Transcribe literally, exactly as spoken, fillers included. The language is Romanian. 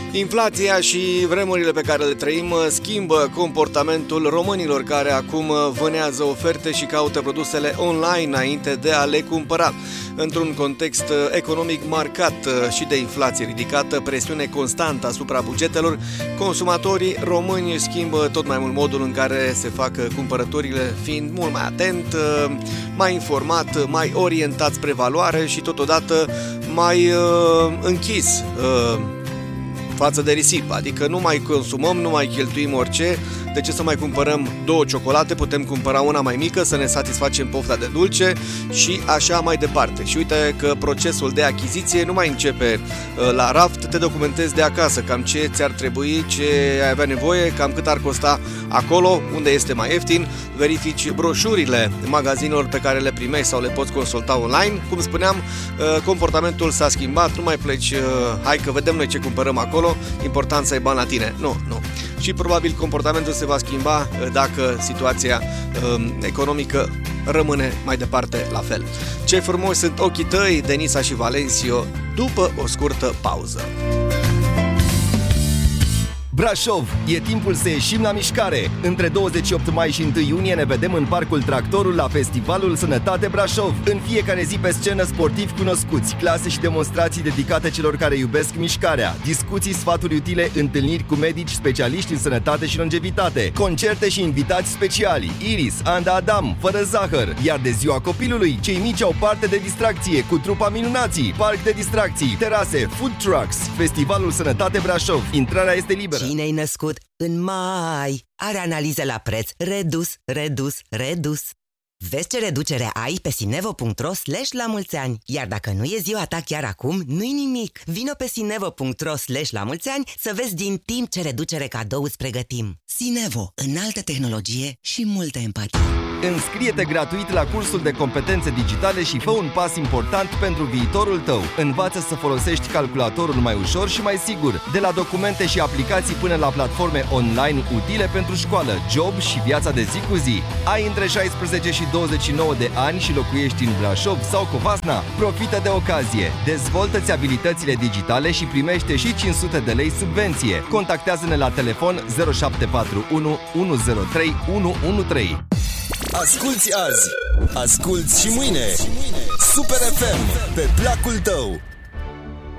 Inflația și vremurile pe care le trăim schimbă comportamentul românilor care acum vânează oferte și caută produsele online înainte de a le cumpăra. Într-un context economic marcat și de inflație ridicată, presiune constantă asupra bugetelor, consumatorii români schimbă tot mai mult modul în care se fac cumpărăturile, fiind mult mai atent, mai informat, mai orientat spre valoare și totodată mai uh, închis uh, față de risipă, adică nu mai consumăm, nu mai cheltuim orice. De ce să mai cumpărăm două ciocolate? Putem cumpăra una mai mică să ne satisfacem pofta de dulce și așa mai departe. Și uite că procesul de achiziție nu mai începe la raft, te documentezi de acasă, cam ce ți-ar trebui, ce ai avea nevoie, cam cât ar costa acolo, unde este mai ieftin, verifici broșurile magazinelor pe care le primești sau le poți consulta online. Cum spuneam, comportamentul s-a schimbat, nu mai pleci, hai că vedem noi ce cumpărăm acolo, important să ai bani la tine. Nu, nu. Și probabil comportamentul se va schimba dacă situația um, economică rămâne mai departe la fel. Ce frumos sunt ochii tăi, Denisa și Valencio, după o scurtă pauză. Brașov, e timpul să ieșim la mișcare! Între douăzeci și opt mai și unu iunie ne vedem în Parcul Tractorul la Festivalul Sănătate Brașov. În fiecare zi pe scenă sportivi cunoscuți, clase și demonstrații dedicate celor care iubesc mișcarea, discuții, sfaturi utile, întâlniri cu medici, specialiști în sănătate și longevitate, concerte și invitați speciali, Iris, Anda Adam, Fără Zahăr. Iar de ziua copilului, cei mici au parte de distracție cu trupa Minunații, parc de distracții, terase, food trucks. Festivalul Sănătate Brașov. Intrarea este liberă. Cine-ai născut în mai are analize la preț redus, redus, redus. Vezi ce reducere ai pe sinevo punct ro slash la mulți ani. Iar dacă nu e ziua ta chiar acum, nu-i nimic. Vino pe sinevo punct ro slash la mulți ani să vezi din timp ce reducere cadou îți pregătim. Sinevo, înaltă tehnologie și multă empatie. Înscrie-te gratuit la cursul de competențe digitale și fă un pas important pentru viitorul tău. Învață să folosești calculatorul mai ușor și mai sigur, de la documente și aplicații până la platforme online utile pentru școală, job și viața de zi cu zi. Ai între șaisprezece și douăzeci și nouă de ani și locuiești în Brașov sau Covasna? Profită de ocazie! Dezvoltă-ți abilitățile digitale și primește și cinci sute de lei subvenție. Contactează-ne la telefon zero șapte patru unu unu zero trei unu unu trei. Asculți azi, asculți și mâine. Super F M, pe placul tău.